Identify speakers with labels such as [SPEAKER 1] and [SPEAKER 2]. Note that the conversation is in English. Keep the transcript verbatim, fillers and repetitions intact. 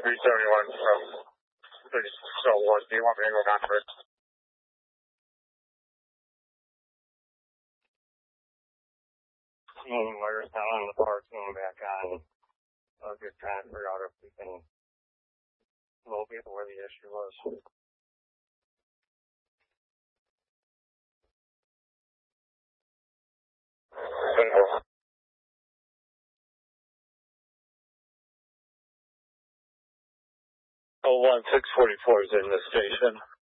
[SPEAKER 1] three seventy-one from thirty, so what, do you want me to go down for it? Moving wires down on the parts, moving back on. I'll just try and figure out if we can locate where the issue was. Oh, one six forty-four is in the station.